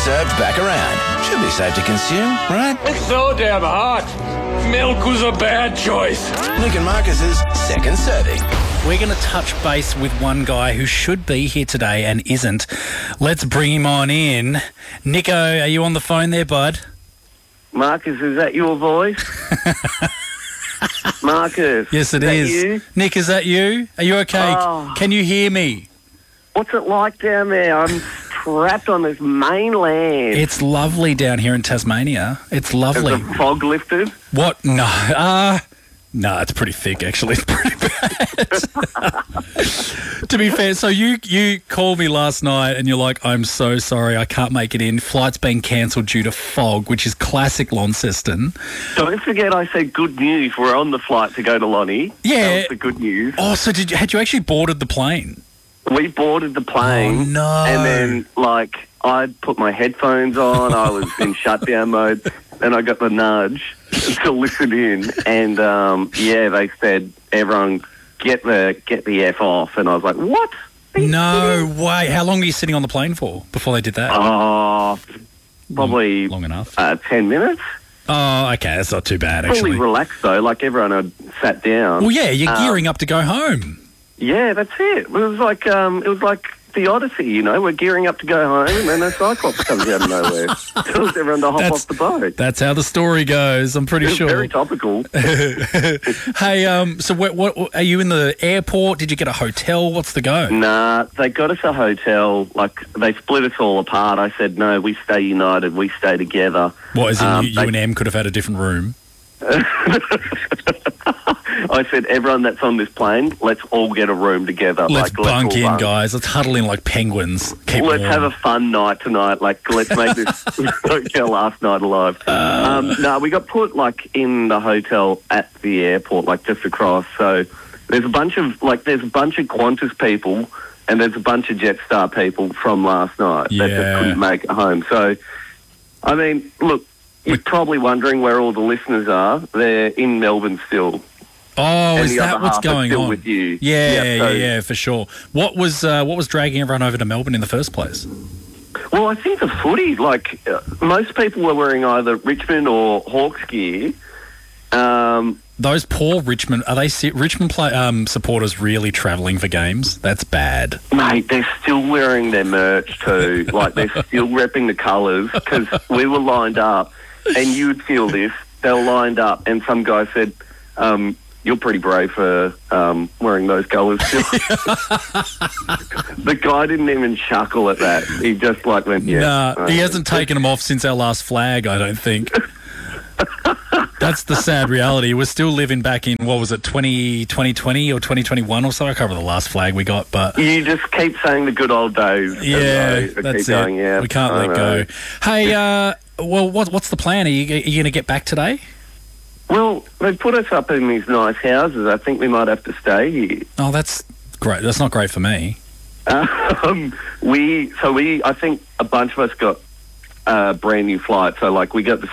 served back around. Should be safe to consume, right? It's so damn hot. Milk was a bad choice. Nick and Marcus's second serving. We're going to touch base with one guy who should be here today and isn't. Let's bring him on in. Nico, are you on the phone there, bud? Marcus, is that your voice? Marcus. Yes, it is. is. You? Nick, is that you? Are you okay? Oh. Can you hear me? What's it like down there? I'm trapped on this mainland. It's lovely down here in Tasmania. It's lovely. Is the fog lifted? What? No. No, it's pretty thick, actually. It's pretty bad. To be fair, so you called me last night and you're like, I'm so sorry, I can't make it in. Flight's been cancelled due to fog, which is classic Launceston. Don't forget I said good news. We're on the flight to go to Lonnie. Yeah. That was the good news. Oh, so had you actually boarded the plane? We boarded the plane. Oh, no. And then, I'd put my headphones on. I was in shutdown mode. And I got the nudge to listen in. And, they said, everyone, get the F off. And I was like, what? No way. How long were you sitting on the plane for before they did that? Oh, probably long enough. 10 minutes. Oh, okay. That's not too bad, actually. Fully relaxed, though. Like, everyone had sat down. Well, yeah, you're gearing up to go home. Yeah, that's it. It was like the Odyssey, you know. We're gearing up to go home, and then a Cyclops comes out of nowhere, tells everyone to hop off the boat. That's how the story goes. I'm pretty sure. Very topical. Hey, so what are you in the airport? Did you get a hotel? What's the go? Nah, they got us a hotel. Like, they split us all apart. I said, no, we stay united. We stay together. What, as in you and Em could have had a different room? I said, everyone that's on this plane, let's all get a room together. Let's bunk in, guys. Let's huddle in like penguins. Let's have a fun night tonight. Like, let's make this hotel last night alive. No, we got put in the hotel at the airport, just across. So there's a bunch of Qantas people and there's a bunch of Jetstar people from last night that just couldn't make it home. So, I mean, look, you're probably wondering where all the listeners are. They're in Melbourne still. Oh, and is that what's going on? With you. Yeah, for sure. What was dragging everyone over to Melbourne in the first place? Well, I think the footy. Most people were wearing either Richmond or Hawks gear. Those poor Richmond Richmond supporters really travelling for games? That's bad, mate. They're still wearing their merch too. They're still repping the colours because we were lined up, and you'd feel this. They were lined up, and some guy said, "You're pretty brave for wearing those colours still." The guy didn't even chuckle at that. He just went, "Yeah." Nah, he hasn't taken them off since our last flag, I don't think. That's the sad reality. We're still living back in, 2020 or 2021 or so? I can't remember the last flag we got, but... You just keep saying the good old days. Yeah, that's it. Going, yeah, we can't let go. Hey, what's the plan? Are you going to get back today? Well, they put us up in these nice houses. I think we might have to stay here. Oh, that's great. That's not great for me. I think a bunch of us got a brand new flight. So, we got the